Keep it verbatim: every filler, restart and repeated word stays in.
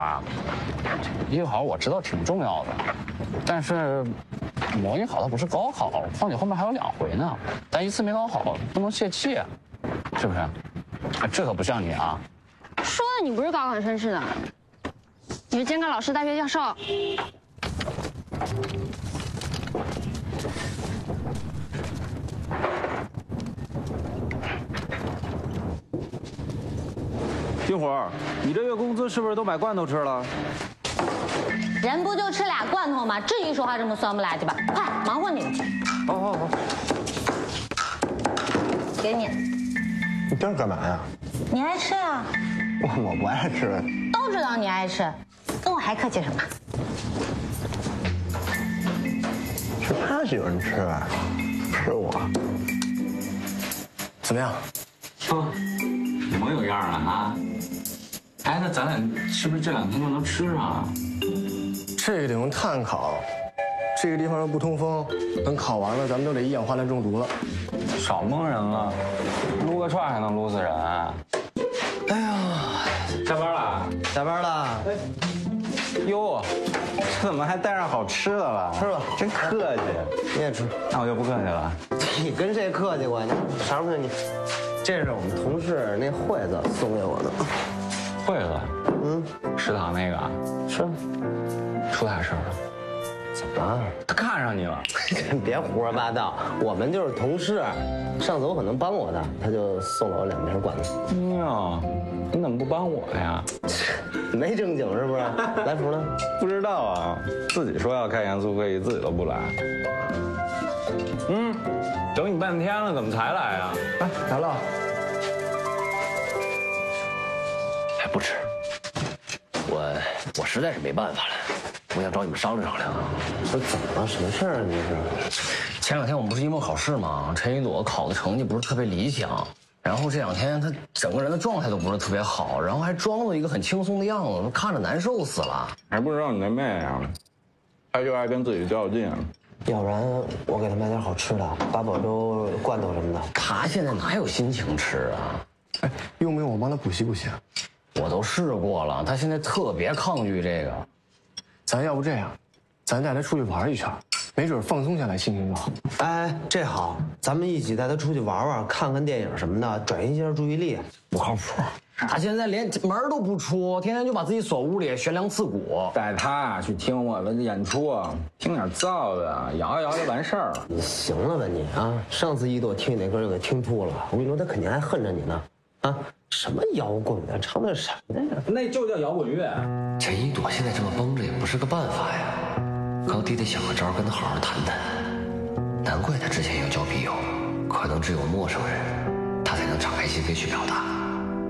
啊，成绩好我知道挺重要的，但是模拟考它不是高考，况且后面还有两回呢，咱一次没考好不能泄气啊，是不是？这可不像你啊！ 说的你不是高考生似的，你是监考老师、大学教授。 金虎，你这月工资是不是都买罐头吃了？ 人不就吃俩罐头吗？至于说话这么酸不拉几吧？快忙活你们去。 好好好， 给你。 你这是干嘛呀？ 你爱吃啊？ 我我不爱吃。 都知道你爱吃，跟我还客气什么？ 是他喜欢吃，不是我。怎么样？ 哟，我有样了啊！哎，那咱俩是不是这两天就能吃上啊？ 这个得用碳烤，这个地方又不通风，等烤完了，咱们都得一氧化碳中毒了。 少蒙人了，撸个串还能撸死人？ 哎呀， 下班了， 下班了。 哟，这怎么还带上好吃的了？ 吃吧， 真客气。 你也吃， 那我就不客气了。 你跟谁客气过？你尝尝你。这是我们同事那惠子送给我的。 惠子，嗯，食堂那个啊， 是， 出啥事儿了？ 怎么了？ 他看上你了？ 别胡说八道，我们就是同事。上次我可能帮过他，他就送了我两瓶罐头。 哎呀，你怎么不帮我呀？ 没正经是不是？来福呢？ 不知道啊，自己说要开严肃会议，自己都不来。 嗯，等你半天了，怎么才来啊？ 来，来了。 还不吃？我我实在是没办法了，我想找你们商量商量。 不是怎么了？什么事儿啊？你这是？ 前两天我们不是期末考试吗？陈一朵考的成绩不是特别理想，然后这两天他整个人的状态都不是特别好，然后还装作一个很轻松的样子，看着难受死了。 还不知道你那妹啊，他就爱跟自己较劲。 要不然我给他买点好吃的，八宝粥、罐头什么的。 他现在哪有心情吃啊？ 哎，用不用我帮他补习补习？ 我都试过了，他现在特别抗拒这个。 咱要不这样，咱带他出去玩一圈，没准放松下来心情就好。哎，这好，咱们一起带他出去玩玩，看看电影什么的，转移一下注意力。 不靠谱，他现在连门都不出，天天就把自己锁屋里悬梁刺股。 带他去听我的演出，听点燥的，摇一摇就完事儿了。 你行了吧你啊！上次一朵听你那歌就给听吐了，我跟你说他肯定还恨着你呢。啊，什么摇滚的，唱的什么呀？ 那就叫摇滚乐。 陈一朵现在这么绷着也不是个办法呀，高低得想个招跟他好好谈谈。难怪他之前要交笔友，可能只有陌生人，他才能敞开心扉去表达。